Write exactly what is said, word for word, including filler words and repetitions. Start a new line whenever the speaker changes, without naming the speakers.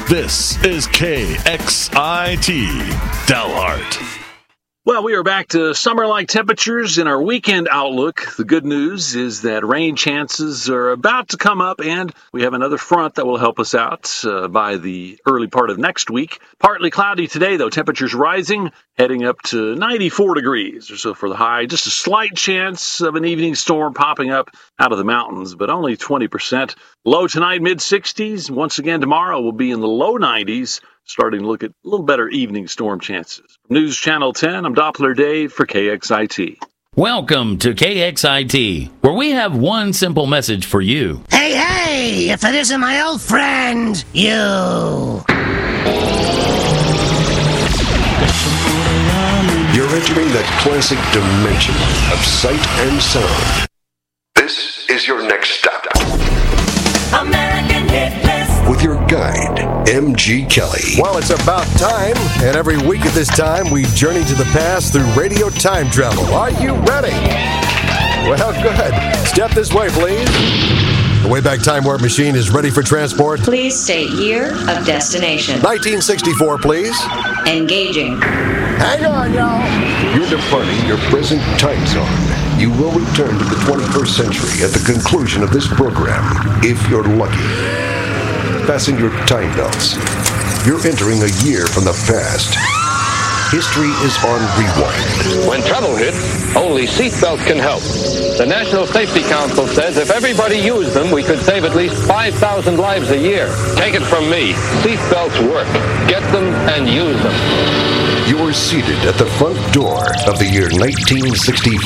This is K X I T, Dalhart.
Well, we are back to summer-like temperatures in our weekend outlook. The good news is that rain chances are about to come up, and we have another front that will help us out uh, by the early part of next week. Partly cloudy today, though. Temperatures rising, heading up to ninety-four degrees or so for the high. Just a slight chance of an evening storm popping up out of the mountains, but only twenty percent. Low tonight, mid-sixties. Once again, tomorrow will be in the low nineties. Starting to look at a little better evening storm chances. News Channel ten, I'm Doppler Dave for K X I T.
Welcome to K X I T, where we have one simple message for you.
Hey, hey, if it isn't my old friend, you.
You're entering that classic dimension of sight and sound. This is your next stop.
American Hit List.
With your guide, M G Kelly.
Well, it's about time, and every week at this time, we journey to the past through radio time travel. Are you ready? Well, good. Step this way, please. The Wayback Time Warp Machine is ready for transport.
Please state year of destination.
nineteen sixty-four, please.
Engaging.
Hang on, y'all.
You're departing your present time zone. You will return to the twenty-first century at the conclusion of this program, if you're lucky. Fasten your time belts. You're entering a year from the past. History is on rewind.
When trouble hits, only seatbelts can help. The National Safety Council says if everybody used them, we could save at least five thousand lives a year. Take it from me. Seatbelts work. Get them and use them.
You are seated at the front door of the year nineteen sixty-four.